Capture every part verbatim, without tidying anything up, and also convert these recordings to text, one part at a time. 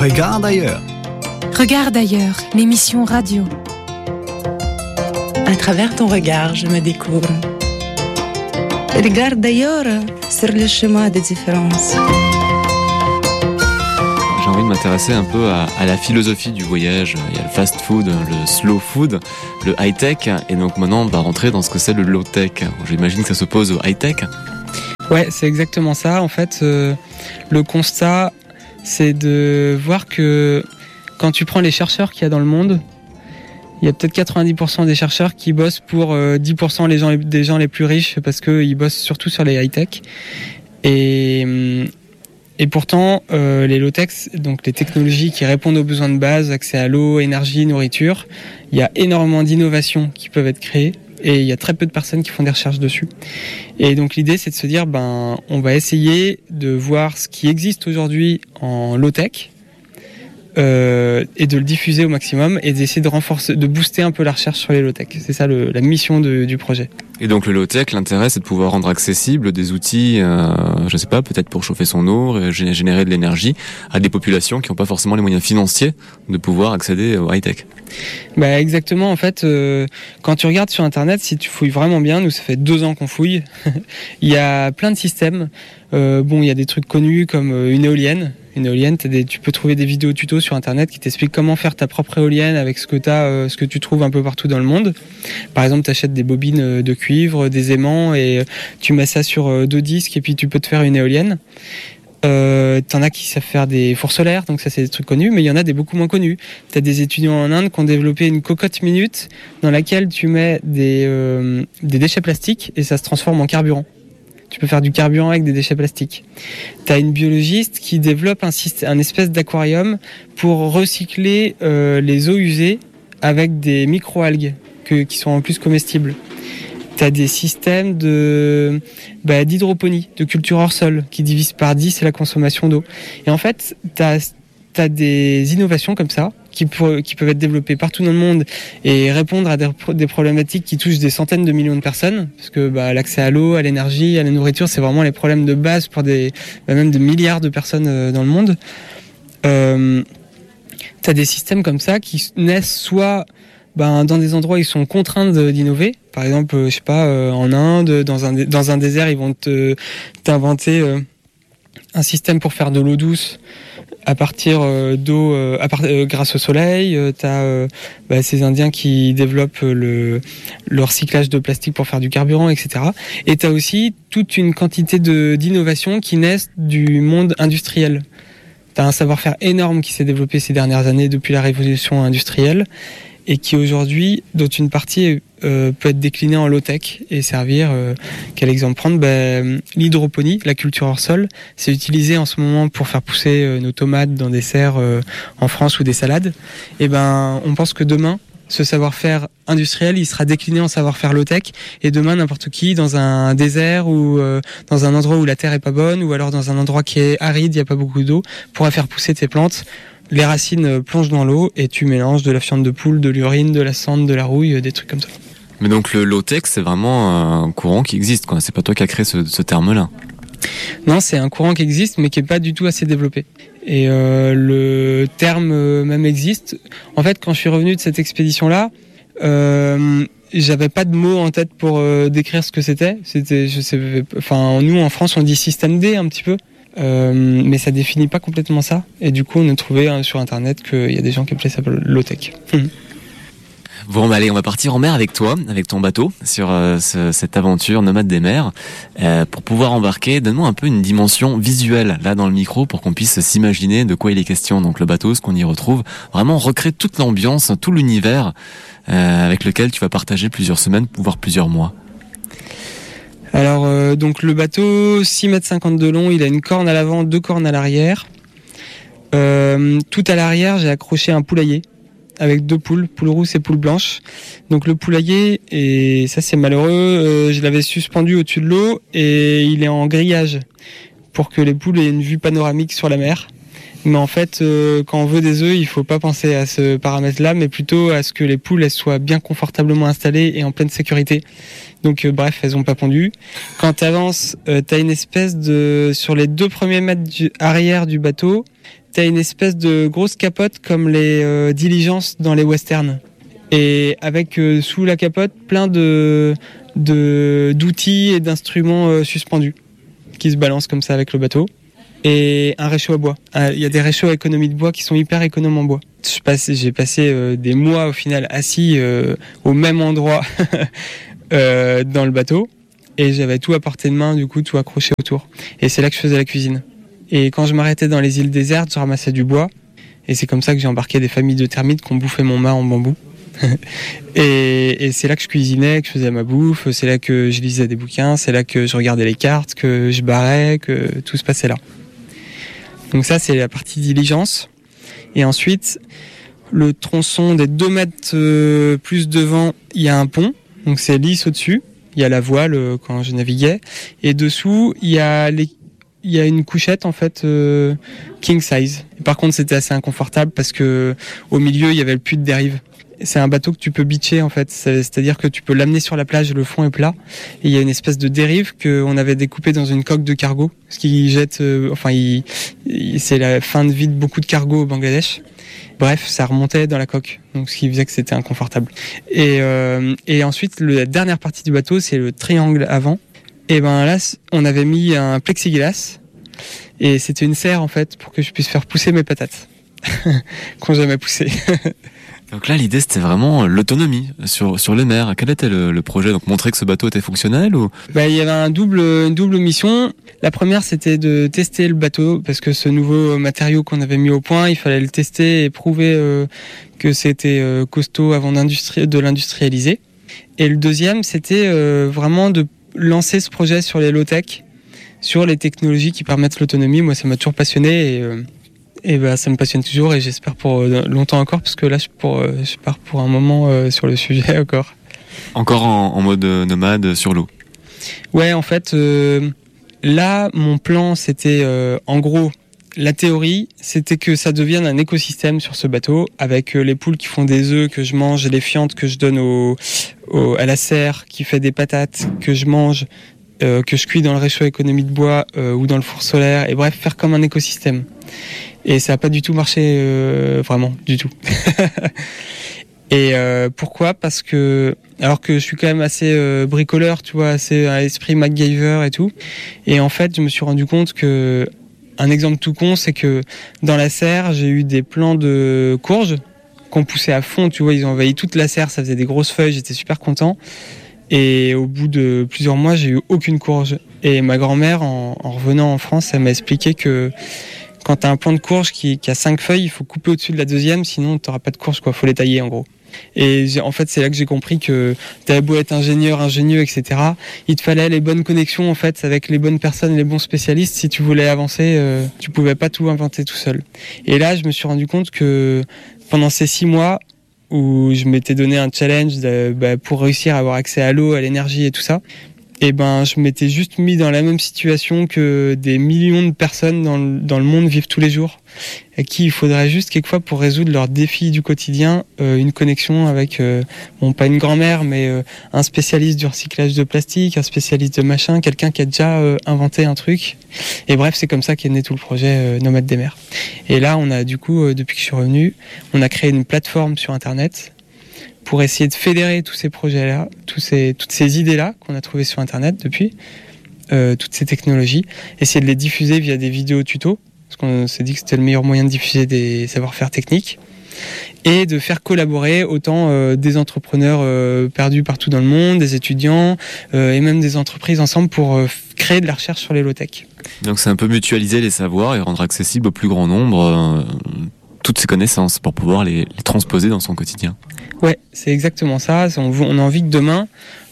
Regarde ailleurs. Regarde ailleurs, l'émission radio. À travers ton regard, je me découvre. Regarde ailleurs sur le chemin des différences. J'ai envie de m'intéresser un peu à, à la philosophie du voyage. Il y a le fast food, le slow food, le high tech, et donc maintenant on va rentrer dans ce que c'est le low tech. J'imagine que ça s'oppose au high tech. Ouais, c'est exactement ça. En fait, euh, le constat, c'est de voir que quand tu prends les chercheurs qu'il y a dans le monde, il y a peut-être quatre-vingt-dix pour cent des chercheurs qui bossent pour euh, dix pour cent les gens, des gens les plus riches parce qu'ils bossent surtout sur les high tech. Et Et pourtant, euh, les low-tech, donc les technologies qui répondent aux besoins de base, accès à l'eau, énergie, nourriture, il y a énormément d'innovations qui peuvent être créées et il y a très peu de personnes qui font des recherches dessus. Et donc l'idée, c'est de se dire, ben, on va essayer de voir ce qui existe aujourd'hui en low-tech euh, et de le diffuser au maximum et d'essayer de renforcer, de booster un peu la recherche sur les low-tech. C'est ça le, la mission de, du projet. Et donc le low-tech, l'intérêt, c'est de pouvoir rendre accessible des outils, euh, je sais pas, peut-être pour chauffer son eau, générer de l'énergie, à des populations qui n'ont pas forcément les moyens financiers de pouvoir accéder au high-tech. Bah exactement, en fait, euh, quand tu regardes sur Internet, si tu fouilles vraiment bien, nous ça fait deux ans qu'on fouille, il y a plein de systèmes. Euh, bon, il y a des trucs connus comme une éolienne. Une éolienne, t'as des, tu peux trouver des vidéos tutos sur Internet qui t'expliquent comment faire ta propre éolienne avec ce que t'as, euh, ce que tu trouves un peu partout dans le monde. Par exemple, t'achètes des bobines de cuivre, des aimants et tu mets ça sur deux disques et puis tu peux te faire une éolienne. Euh, t'en as qui savent faire des fours solaires, donc ça c'est des trucs connus, mais il y en a des beaucoup moins connus. T'as des étudiants en Inde qui ont développé une cocotte minute dans laquelle tu mets des, euh, des déchets plastiques et ça se transforme en carburant. Tu peux faire du carburant avec des déchets plastiques. T'as une biologiste qui développe un, système, un espèce d'aquarium pour recycler euh, les eaux usées avec des micro-algues que, qui sont en plus comestibles. T'as des systèmes de bah, d'hydroponie, de culture hors sol, qui divisent par dix la consommation d'eau. Et en fait, t'as t'as des innovations comme ça qui, pour, qui peuvent être développées partout dans le monde et répondre à des, des problématiques qui touchent des centaines de millions de personnes, parce que bah, l'accès à l'eau, à l'énergie, à la nourriture, c'est vraiment les problèmes de base pour des bah, même des milliards de personnes euh, dans le monde. Euh, t'as des systèmes comme ça qui naissent soit ben, dans des endroits où ils sont contraints de, d'innover. Par exemple, euh, je sais pas, euh, en Inde, dans un, dans un désert, ils vont te, t'inventer euh, un système pour faire de l'eau douce à partir euh, d'eau, euh, à part, euh, grâce au soleil. Euh, t'as euh, bah, ces Indiens qui développent le, le recyclage de plastique pour faire du carburant, et cetera. Et t'as aussi toute une quantité de, d'innovations qui naissent du monde industriel. T'as un savoir-faire énorme qui s'est développé ces dernières années depuis la révolution industrielle et qui aujourd'hui, dont une partie euh, peut être déclinée en low-tech et servir, euh, quel exemple prendre, ben, l'hydroponie, la culture hors sol, c'est utilisé en ce moment pour faire pousser euh, nos tomates dans des serres euh, en France ou des salades. Et ben, on pense que demain, ce savoir-faire industriel, il sera décliné en savoir-faire low-tech et demain, n'importe qui, dans un désert ou euh, dans un endroit où la terre est pas bonne ou alors dans un endroit qui est aride, il n'y a pas beaucoup d'eau, pourra faire pousser tes plantes. Les racines plongent dans l'eau et tu mélanges de la fiente de poule, de l'urine, de la cendre, de la rouille, des trucs comme ça. Mais donc le low-tech, c'est vraiment un courant qui existe, quoi. C'est pas toi qui as créé ce, ce terme-là. Non, c'est un courant qui existe, mais qui est pas du tout assez développé. Et euh, le terme même existe. En fait, quand je suis revenu de cette expédition-là, euh, j'avais pas de mots en tête pour euh, décrire ce que c'était. C'était, je sais, enfin, nous en France, on dit système D un petit peu. Euh, mais ça définit pas complètement ça. Et du coup, on a trouvé hein, sur Internet qu'il y a des gens qui appelaient ça low-tech. Bon, bah allez, on va partir en mer avec toi, avec ton bateau, sur euh, ce, cette aventure nomade des mers. Euh, pour pouvoir embarquer, donne-moi un peu une dimension visuelle, là, dans le micro, pour qu'on puisse s'imaginer de quoi il est question. Donc le bateau, ce qu'on y retrouve, vraiment recréer toute l'ambiance, tout l'univers euh, avec lequel tu vas partager plusieurs semaines, voire plusieurs mois. Alors, euh, donc le bateau, six mètres cinquante de long, il a une corne à l'avant, deux cornes à l'arrière. Euh, tout à l'arrière, j'ai accroché un poulailler avec deux poules, poule rousse et poule blanche. Donc le poulailler, et ça c'est malheureux, euh, je l'avais suspendu au-dessus de l'eau et il est en grillage pour que les poules aient une vue panoramique sur la mer. Mais en fait, euh, quand on veut des œufs, il faut pas penser à ce paramètre-là, mais plutôt à ce que les poules elles soient bien confortablement installées et en pleine sécurité. Donc euh, bref, elles ont pas pondu. Quand tu avances, euh, tu as une espèce de... Sur les deux premiers mètres du... arrière du bateau, tu as une espèce de grosse capote comme les euh, diligences dans les westerns. Et avec euh, sous la capote plein de, de d'outils et d'instruments euh, suspendus qui se balancent comme ça avec le bateau. Et un réchaud à bois. Il y a des réchauds à économie de bois qui sont hyper économes en bois. Je passe, j'ai passé euh, des mois au final assis euh, au même endroit euh, dans le bateau et j'avais tout à portée de main, du coup tout accroché autour. Et c'est là que je faisais la cuisine. Et quand je m'arrêtais dans les îles désertes, je ramassais du bois et c'est comme ça que j'ai embarqué des familles de termites qui ont bouffé mon mât en bambou. et, et c'est là que je cuisinais, que je faisais ma bouffe, c'est là que je lisais des bouquins, c'est là que je regardais les cartes, que je barrais, que tout se passait là. Donc ça, c'est la partie diligence. Et ensuite, le tronçon des deux mètres euh, plus devant, il y a un pont. Donc c'est lisse au-dessus. Il y a la voile euh, quand je naviguais. Et dessous, il y a, les, il y a une couchette en fait euh, king size. Et par contre, c'était assez inconfortable parce que au milieu, il y avait le puits de dérive. C'est un bateau que tu peux beacher en fait, c'est-à-dire que tu peux l'amener sur la plage, le fond est plat, et il y a une espèce de dérive qu'on avait découpée dans une coque de cargo, ce qui jette, euh, enfin, il, il, c'est la fin de vie de beaucoup de cargos au Bangladesh. Bref, ça remontait dans la coque, donc ce qui faisait que c'était inconfortable. Et, euh, et ensuite, le, la dernière partie du bateau, c'est le triangle avant. Et ben là, on avait mis un plexiglas, et c'était une serre en fait pour que je puisse faire pousser mes patates, qu'on jamais poussé. Donc là, l'idée, c'était vraiment l'autonomie sur sur les mers. Quel était le, le projet? Donc montrer que ce bateau était fonctionnel ou? Bah, il y avait un double, une double mission. La première, c'était de tester le bateau parce que ce nouveau matériau qu'on avait mis au point, il fallait le tester et prouver euh, que c'était euh, costaud avant d'industri- de l'industrialiser. Et le deuxième, c'était euh, vraiment de lancer ce projet sur les low-tech, sur les technologies qui permettent l'autonomie. Moi, ça m'a toujours passionné et euh, Et bah, ça me passionne toujours et j'espère pour longtemps encore parce que là je, pour, je pars pour un moment euh, sur le sujet encore. Encore en, en mode nomade sur l'eau. Ouais, en fait, euh, là mon plan c'était euh, en gros la théorie c'était que ça devienne un écosystème sur ce bateau avec euh, les poules qui font des œufs que je mange et les fientes que je donne au, au, à la serre qui fait des patates que je mange. Euh, que je cuis dans le réchaud à économie de bois euh, ou dans le four solaire et bref faire comme un écosystème. Et ça n'a pas du tout marché euh, vraiment du tout. Et euh, pourquoi? Parce que alors que je suis quand même assez euh, bricoleur, tu vois, assez à esprit MacGyver et tout. Et en fait, je me suis rendu compte que un exemple tout con, c'est que dans la serre, j'ai eu des plants de courges qu'on poussait à fond, tu vois, ils ont envahi toute la serre, ça faisait des grosses feuilles, j'étais super content. Et au bout de plusieurs mois, j'ai eu aucune courge. Et ma grand-mère, en, en revenant en France, elle m'a expliqué que quand tu as un plant de courge qui, qui a cinq feuilles, il faut couper au-dessus de la deuxième, sinon tu n'auras pas de courge, quoi. Faut les tailler en gros. Et en fait, c'est là que j'ai compris que t'avais beau être ingénieur, ingénieux, et cetera. Il te fallait les bonnes connexions en fait avec les bonnes personnes, les bons spécialistes. Si tu voulais avancer, euh, tu pouvais pas tout inventer tout seul. Et là, je me suis rendu compte que pendant ces six mois où je m'étais donné un challenge de, bah, pour réussir à avoir accès à l'eau, à l'énergie et tout ça, et ben je m'étais juste mis dans la même situation que des millions de personnes dans le, dans le monde vivent tous les jours, à qui il faudrait juste quelquefois pour résoudre leurs défis du quotidien euh, une connexion avec euh, bon pas une grand-mère mais euh, un spécialiste du recyclage de plastique, un spécialiste de machin, quelqu'un qui a déjà euh, inventé un truc. Et bref, c'est comme ça qu'est né tout le projet euh, Nomades des mers. Et là, on a du coup euh, depuis que je suis revenu, on a créé une plateforme sur internet pour essayer de fédérer tous ces projets-là, tous ces, toutes ces idées-là qu'on a trouvées sur Internet depuis, euh, toutes ces technologies, essayer de les diffuser via des vidéos tutos, parce qu'on s'est dit que c'était le meilleur moyen de diffuser des savoir-faire techniques, et de faire collaborer autant euh, des entrepreneurs euh, perdus partout dans le monde, des étudiants, euh, et même des entreprises ensemble pour euh, créer de la recherche sur les low-tech. Donc c'est un peu mutualiser les savoirs et rendre accessible au plus grand nombre euh, toutes ces connaissances pour pouvoir les, les transposer dans son quotidien. Ouais, c'est exactement ça. On, on a envie que demain,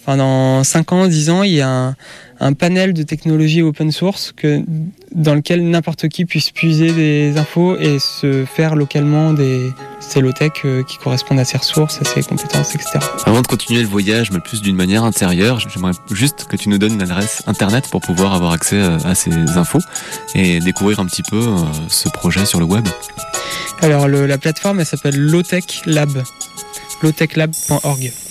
enfin, dans cinq ans, dix ans, il y a un, un panel de technologies open source que, dans lequel n'importe qui puisse puiser des infos et se faire localement des low-tech qui correspondent à ses ressources, à ses compétences, et cetera. Avant de continuer le voyage, mais plus d'une manière intérieure, j'aimerais juste que tu nous donnes une adresse internet pour pouvoir avoir accès à ces infos et découvrir un petit peu ce projet sur le web. Alors le, la plateforme, elle s'appelle Low Tech Lab, low tech lab point org.